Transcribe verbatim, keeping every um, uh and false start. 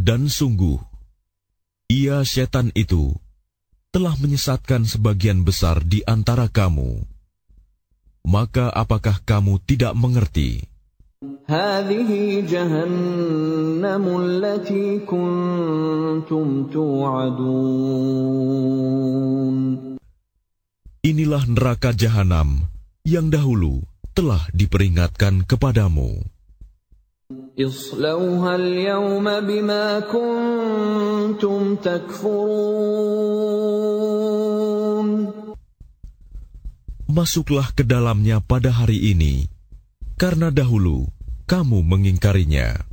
Dan sungguh, ia setan itu telah menyesatkan sebagian besar di antara kamu. Maka apakah kamu tidak mengerti? Hadihi jahannamul lati kuntum tu'adun. Inilah neraka jahanam yang dahulu telah diperingatkan kepadamu. Islauha al-yawma bima kuntum takfurun. Masuklah ke dalamnya pada hari ini, karena dahulu kamu mengingkarinya.